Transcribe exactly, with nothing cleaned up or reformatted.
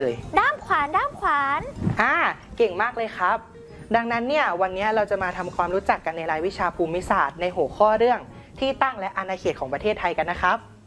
เลยด้ามขวานด้ามขวานอ่าเก่งมากเลยครับดังนั้นเนี่ยวันนี้เราจะมาทำความรู้จักกันในรายวิชาภูมิศาสตร์ในหัวข้อเรื่องที่ตั้งและอาณาเขตของประเทศไทยกันนะครับ